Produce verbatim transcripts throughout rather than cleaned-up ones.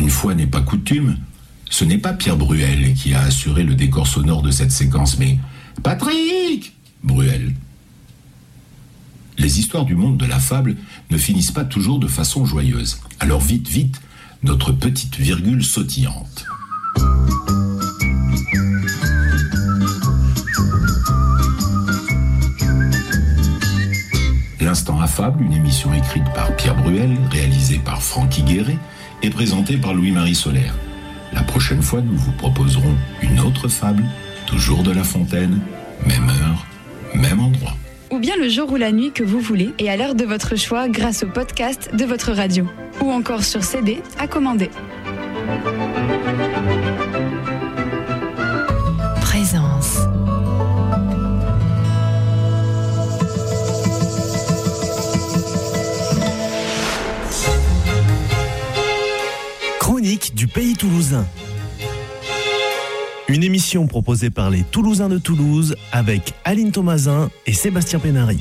Une fois n'est pas coutume, ce n'est pas Pierre Bruel qui a assuré le décor sonore de cette séquence, mais Patrick Bruel. Les histoires du monde de la fable ne finissent pas toujours de façon joyeuse. Alors vite, vite, notre petite virgule sautillante. L'Instant Affable, une émission écrite par Pierre Bruel, réalisée par Francky Guéret et présentée par Louis-Marie Solaire. La prochaine fois, nous vous proposerons une autre fable, toujours de La Fontaine, même heure, même endroit. Ou bien le jour ou la nuit que vous voulez et à l'heure de votre choix grâce au podcast de votre radio. Ou encore sur C D à commander. Présence. Chronique du Pays Toulousain. Une émission proposée par les Toulousains de Toulouse avec Aline Thomasin et Sébastien Pénary.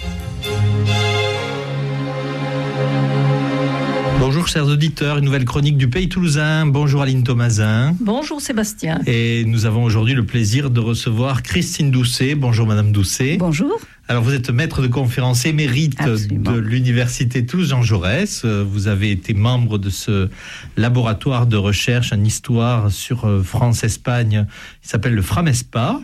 Bonjour chers auditeurs, une nouvelle chronique du Pays Toulousain. Bonjour Aline Thomasin. Bonjour Sébastien. Et nous avons aujourd'hui le plaisir de recevoir Christine Doucet. Bonjour Madame Doucet. Bonjour. Alors vous êtes maître de conférence émérite Absolument. de l'Université Toulouse-Jean Jaurès. Vous avez été membre de ce laboratoire de recherche en histoire sur France-Espagne. Il s'appelle le Framespa.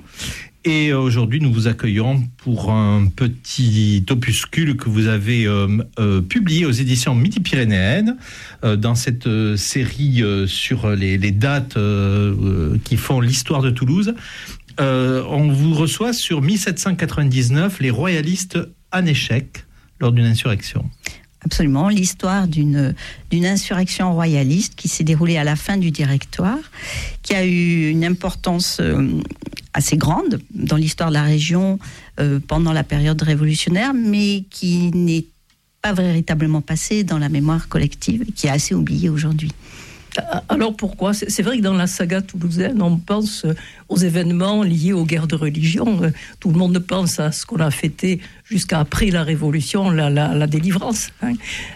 Et aujourd'hui, nous vous accueillons pour un petit opuscule que vous avez euh, euh, publié aux éditions Midi-Pyrénéennes euh, dans cette euh, série euh, sur les, les dates euh, euh, qui font l'histoire de Toulouse. Euh, on vous reçoit sur mille sept cent quatre-vingt-dix-neuf, les royalistes en échec lors d'une insurrection. Absolument, l'histoire d'une, d'une insurrection royaliste qui s'est déroulée à la fin du Directoire, qui a eu une importance euh, assez grande dans l'histoire de la région euh, pendant la période révolutionnaire, mais qui n'est pas véritablement passée dans la mémoire collective, qui est assez oubliée aujourd'hui. Alors pourquoi ? C'est vrai que dans la saga toulousaine, on pense aux événements liés aux guerres de religion. Tout le monde pense à ce qu'on a fêté jusqu'à après la Révolution, la, la, la délivrance, hein.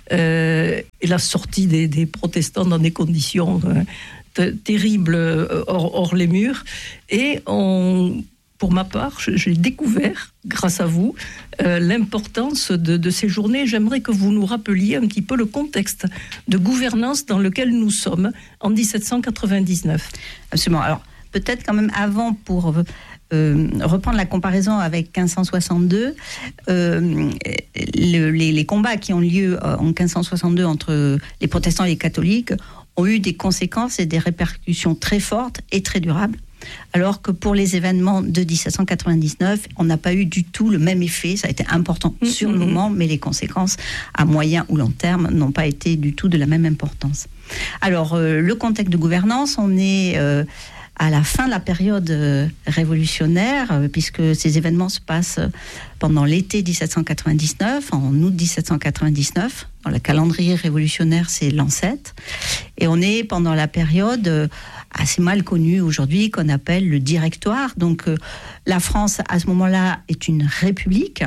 euh, et la sortie des, des protestants dans des conditions euh, t- terribles hors, hors les murs. Et on... Pour ma part, j'ai découvert, grâce à vous, euh, l'importance de, de ces journées. J'aimerais que vous nous rappeliez un petit peu le contexte de gouvernance dans lequel nous sommes en dix-sept cent quatre-vingt-dix-neuf. Absolument. Alors, peut-être quand même avant, pour euh, reprendre la comparaison avec quinze cent soixante-deux, euh, le, les, les combats qui ont lieu en quinze cent soixante-deux entre les protestants et les catholiques ont eu des conséquences et des répercussions très fortes et très durables. Alors que pour les événements de dix-sept cent quatre-vingt-dix-neuf, on n'a pas eu du tout le même effet. Ça a été important mmh, sur le mmh. moment, mais les conséquences à moyen ou long terme n'ont pas été du tout de la même importance. Alors, euh, le contexte de gouvernance, on est euh, à la fin de la période euh, révolutionnaire, euh, puisque ces événements se passent pendant l'été dix-sept cent quatre-vingt-dix-neuf, en août dix-sept cent quatre-vingt-dix-neuf. Dans le calendrier révolutionnaire, c'est l'an sept. Et on est pendant la période... Euh, assez mal connu aujourd'hui, qu'on appelle le Directoire. Donc, euh, la France, à ce moment-là, est une république.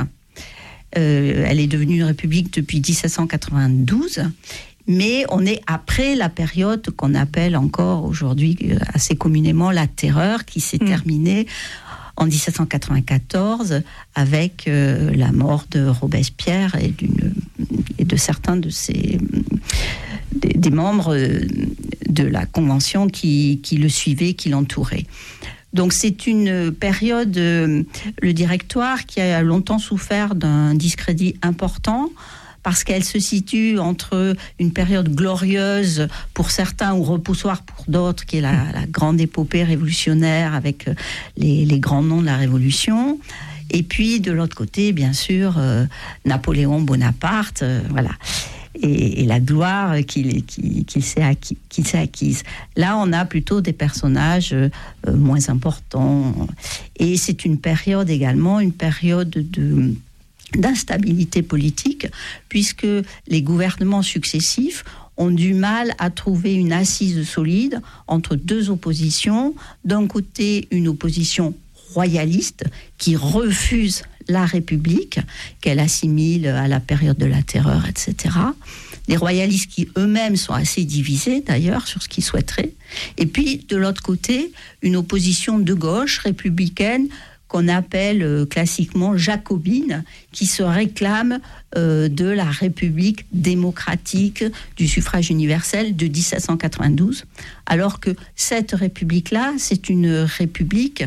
Euh, elle est devenue une république depuis dix-sept cent quatre-vingt-douze. Mais on est après la période qu'on appelle encore aujourd'hui, euh, assez communément, la Terreur, qui s'est mmh. terminée en dix-sept cent quatre-vingt-quatorze avec euh, la mort de Robespierre et, d'une, et de certains de ses... Des, des membres de la Convention qui, qui le suivaient, qui l'entouraient. Donc c'est une période, le Directoire, qui a longtemps souffert d'un discrédit important, parce qu'elle se situe entre une période glorieuse pour certains ou repoussoire pour d'autres, qui est la, la grande épopée révolutionnaire avec les, les grands noms de la Révolution, et puis de l'autre côté, bien sûr, euh, Napoléon Bonaparte, euh, voilà. Et, et la gloire qu'il, qu'il, qu'il, s'est acquis, qu'il s'est acquise. Là, on a plutôt des personnages euh, moins importants. Et c'est une période également, une période de, d'instabilité politique, puisque les gouvernements successifs ont du mal à trouver une assise solide entre deux oppositions. D'un côté, une opposition royalistes qui refusent la République, qu'elle assimile à la période de la terreur, et cetera. Des royalistes qui eux-mêmes sont assez divisés d'ailleurs sur ce qu'ils souhaiteraient. Et puis de l'autre côté, une opposition de gauche républicaine qu'on appelle euh, classiquement jacobine, qui se réclame euh, de la République démocratique du suffrage universel de dix-sept cent quatre-vingt-douze, alors que cette République-là, c'est une République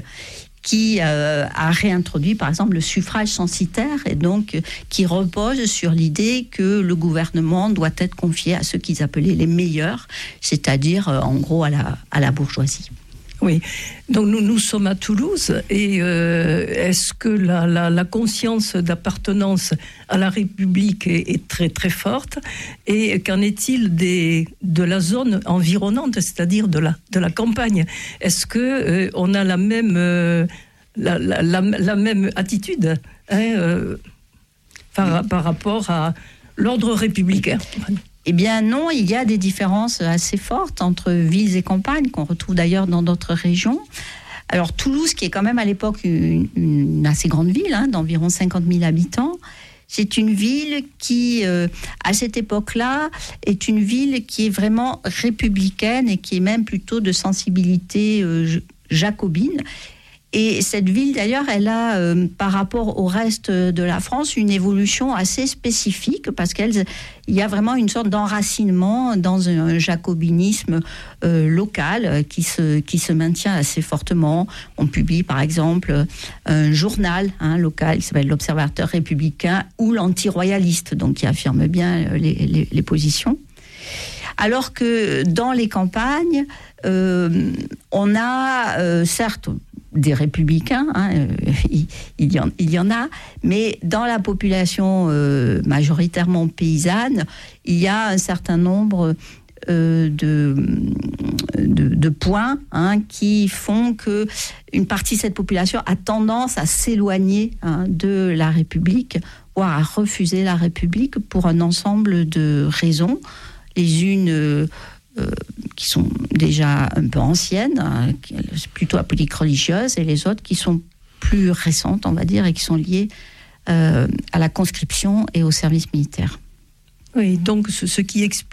qui euh, a réintroduit par exemple le suffrage censitaire et donc euh, qui repose sur l'idée que le gouvernement doit être confié à ceux qu'ils appelaient les meilleurs, c'est-à-dire euh, en gros à la, à la bourgeoisie. Oui, donc nous, nous sommes à Toulouse et euh, est-ce que la, la, la conscience d'appartenance à la République est, est très très forte et qu'en est-il des, de la zone environnante, c'est-à-dire de la, de la campagne? Est-ce que euh, on a la même, euh, la, la, la, la même attitude hein, euh, par, par rapport à l'ordre républicain? Eh bien non, il y a des différences assez fortes entre villes et campagnes, qu'on retrouve d'ailleurs dans d'autres régions. Alors Toulouse, qui est quand même à l'époque une, une assez grande ville, hein, d'environ cinquante mille habitants, c'est une ville qui, euh, à cette époque-là, est une ville qui est vraiment républicaine et qui est même plutôt de sensibilité euh, jacobine. Et cette ville, d'ailleurs, elle a, euh, par rapport au reste de la France, une évolution assez spécifique parce qu'il y a vraiment une sorte d'enracinement dans un jacobinisme euh, local qui se, qui se maintient assez fortement. On publie, par exemple, un journal hein, local qui s'appelle l'Observateur républicain ou l'Anti-royaliste, donc qui affirme bien les, les, les positions. Alors que dans les campagnes, euh, on a, euh, certes, des républicains, hein, euh, il, il, y en, il y en a, mais dans la population euh, majoritairement paysanne, il y a un certain nombre euh, de, de, de points hein, qui font qu'une partie de cette population a tendance à s'éloigner hein, de la République, voire à refuser la République pour un ensemble de raisons, les unes... Euh, Euh, qui sont déjà un peu anciennes, hein, plutôt à politique religieuse, et les autres qui sont plus récentes, on va dire, et qui sont liées euh, à la conscription et au service militaire. Oui, donc ce, ce qui explique